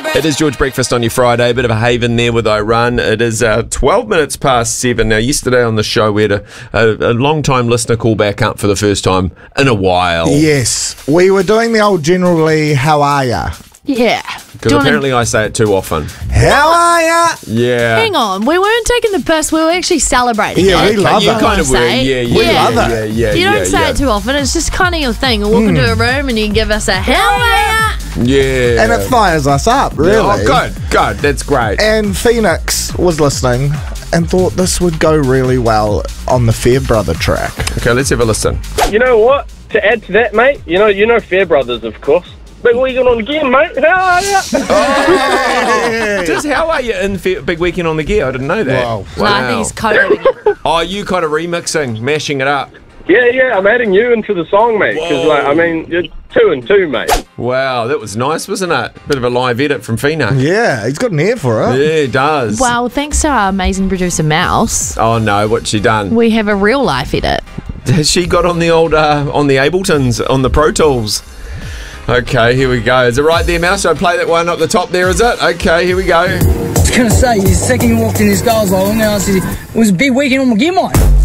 It is George Breakfast on your Friday. A bit of a haven there with I Run. It is 12 minutes past 7. Now, yesterday on the show, we had a long-time listener call back up for the first time in a while. Yes. We were doing the old generally, how are ya? Yeah. Because apparently I say it too often. How are ya? Yeah. Hang on, we weren't taking the piss, we were actually celebrating. Yeah, it. we love You it. kind of were. Say. Yeah. We love it. Yeah, You don't say it too often, it's just kind of your thing. You walk into a room and you give us a how are ya? Yeah. And it fires us up, really. Oh, good. That's great. And Phoenix was listening and thought this would go really well on the Fairbrother track. Okay, let's have a listen. You know what? To add to that, mate, you know Fairbrothers, of course. Big weekend on the gear, mate. How are ya? Just how are you in Big Weekend on the Gear? I didn't know that. Wow. No, I think he's coding. Oh, you kind of remixing, mashing it up. Yeah, I'm adding you into the song, mate. Because, you're 2 and 2, mate. Wow, that was nice, wasn't it? Bit of a live edit from Fina. Yeah, he's got an ear for it. Yeah, he does. Well, thanks to our amazing producer Mouse, Oh no, what's she done? we have a real life edit. Has she got on the old, on the Abletons, on the Pro Tools? Okay, here we go. Is it right there, Mouse? Should I play that one up the top there, is it? Okay, here we go. I was gonna say, the second he walked in this girl's like, now I said, it was a big weekend on my gear, mate.